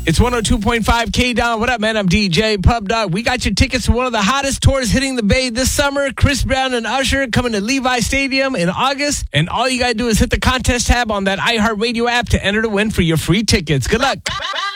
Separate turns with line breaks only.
It's 102.5 K-Don. What up, man? I'm DJ Pub Dog. We got your tickets to one of the hottest tours hitting the Bay this summer. Chris Brown and Usher coming to Levi Stadium in August. And all you got to do is hit the contest tab on that iHeartRadio app to enter to win for your free tickets. Good luck.